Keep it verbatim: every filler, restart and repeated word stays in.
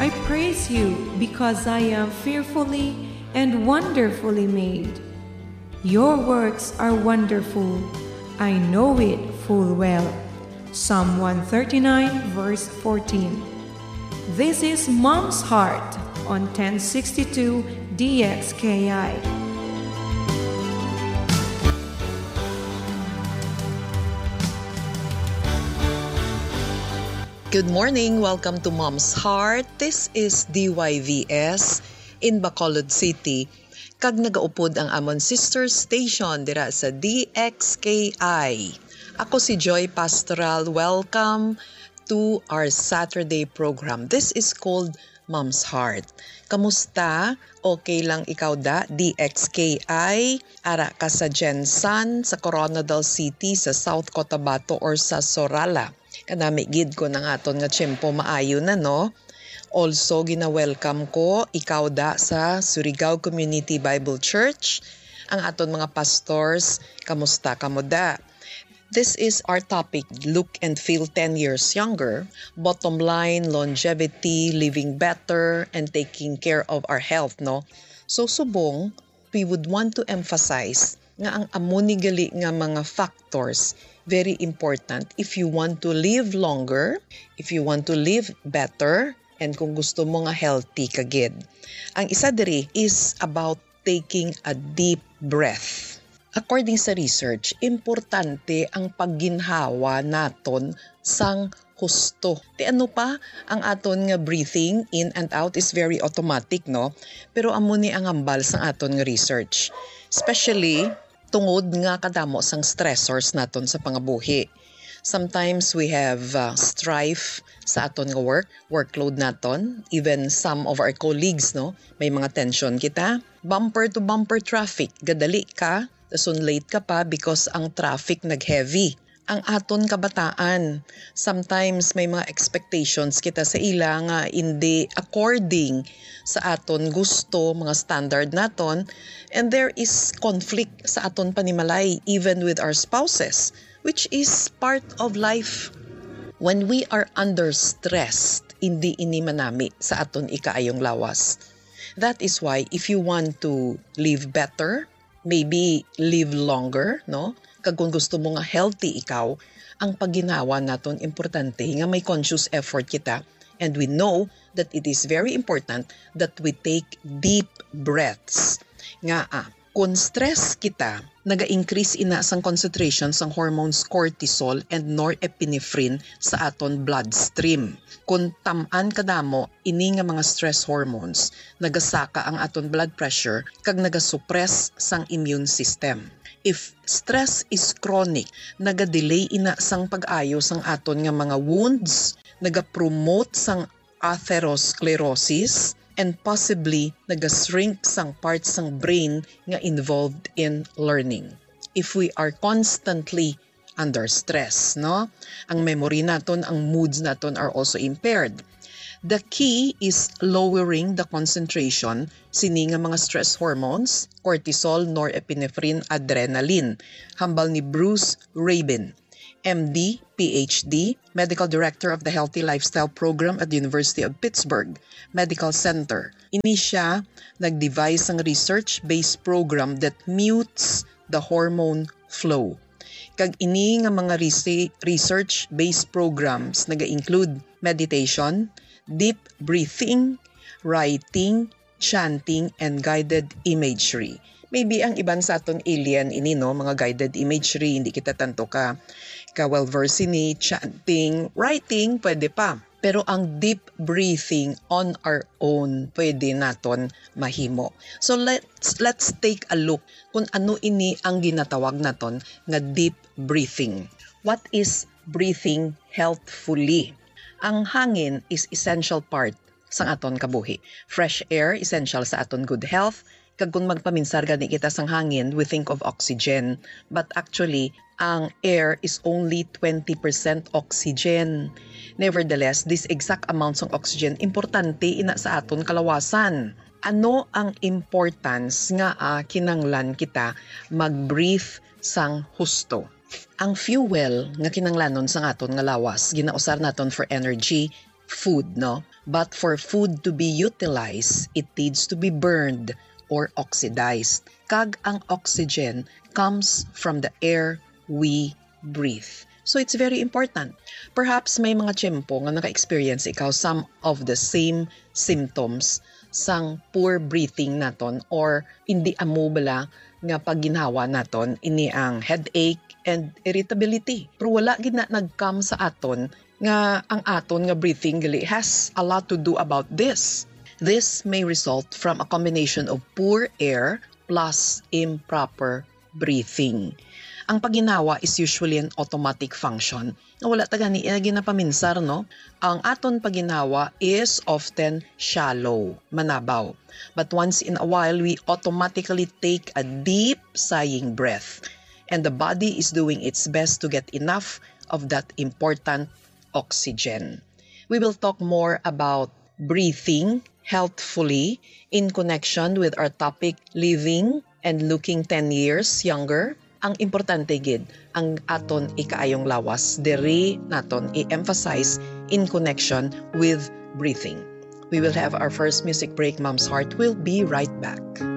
I praise you because I am fearfully and wonderfully made. Your works are wonderful. I know it full well. Psalm one thirty-nine verse fourteen. This is Mom's Heart on ten sixty-two D X K I. Good morning, welcome to Mom's Heart. This is D Y V S in Bacolod City. Kag nagaupod ang amon sister station dira sa D X K I. Ako si Joy Pastoral. Welcome to our Saturday program. This is called Mom's Heart. Kamusta? Okay lang ikaw da? D X K I, ara ka sa Jensan, sa Coronadal City, sa South Cotabato or sa Sorala. Kanami gid ko ng aton nga tiyempo maayo na, no? Also, gina-welcome ko ikaw da sa Surigao Community Bible Church. Ang aton mga pastors, kamusta kamo da? This is our topic, Look and Feel ten years younger. Bottom line, longevity, living better, and taking care of our health, no? So, subong, we would want to emphasize nga ang amunigali nga mga factors very important if you want to live longer, if you want to live better, and kung gusto mo nga healthy kagid. Ang isa diri is about taking a deep breath. According sa research, importante ang pagginhawa naton sang husto. Ti ano pa, ang aton nga breathing in and out is very automatic, no? Pero amo ni ang ambal sang aton nga research. Especially tungod nga kadamo sang stressors naton sa pangabuhi. Sometimes we have uh, strife sa aton nga work, workload naton, even some of our colleagues, no, may mga tension kita. Bumper to bumper traffic, gadali ka, tasun late ka pa because ang traffic nag-heavy. Ang aton kabataan, sometimes may mga expectations kita sa ila nga hindi according sa aton gusto, mga standard naton, and there is conflict sa aton panimalay even with our spouses, which is part of life. When we are under stress, hindi ini manami sa aton ikaayong lawas. That is why if you want to live better, maybe live longer, no? Kag kung gusto mo nga healthy ikaw, ang pagginawa naton importante nga may conscious effort kita, and we know that it is very important that we take deep breaths. Nga ah, kung stress kita, naga-increase ina sang concentration sang hormones cortisol and norepinephrine sa aton bloodstream. Kung tamaan kadamo ini nga mga stress hormones, nagasaka ang aton blood pressure kag nagasuppress sang immune system. If stress is chronic, naga-delay ina sang pag-ayo sang aton nga mga wounds, naga-promote sang atherosclerosis, and possibly naga-shrink sang parts sang brain nga involved in learning. If we are constantly under stress, no? Ang memory naton, ang moods naton are also impaired. The key is lowering the concentration sini nga mga stress hormones, cortisol, norepinephrine, adrenaline. Hambal ni Bruce Rabin, M D, P H D, Medical Director of the Healthy Lifestyle Program at the University of Pittsburgh Medical Center. Ini siya nag-devise ang research-based program that mutes the hormone flow. Kag ini nga mga research-based programs naga-include meditation, deep breathing, writing, chanting, and guided imagery. Maybe ang iban sa aton alien ini, no, mga guided imagery, hindi kita tanto ka, ka well-versed ini, chanting, writing, pwede pa. Pero ang deep breathing on our own, pwede naton mahimo. So let's let's take a look kung ano ini ang ginatawag naton nga deep breathing. What is breathing healthfully? Ang hangin is essential part sa aton kabuhi. Fresh air, essential sa aton good health. Kag kung magpaminsar gani kita sang hangin, we think of oxygen. But actually, ang air is only twenty percent oxygen. Nevertheless, this exact amounts ng oxygen, importante ina sa aton kalawasan. Ano ang importance nga ah, kinanglan kita mag-breathe sang husto? Ang fuel nga kinanglanon sa aton nga lawas, ginausar naton for energy, food, no? But for food to be utilized, it needs to be burned or oxidized. Kag ang oxygen comes from the air we breathe. So it's very important. Perhaps may mga tiyempo nga naka-experience ikaw some of the same symptoms sang poor breathing naton or hindi amo bala nga pagginawa naton ini ang headache and irritability. Pero wala gid na nag-come sa aton nga ang aton nga breathing gali has a lot to do about this. This may result from a combination of poor air plus improper breathing. Ang paginawa is usually an automatic function. Wala taga ni ginapaminsar, no? Ang aton paginawa is often shallow, manabaw. But once in a while, we automatically take a deep sighing breath. And the body is doing its best to get enough of that important oxygen. We will talk more about breathing healthfully in connection with our topic, living and looking ten years younger. Ang importante gid ang aton ikaayong lawas diri naton i-emphasize in connection with breathing. We will have our first music break. Mom's Heart will be right back.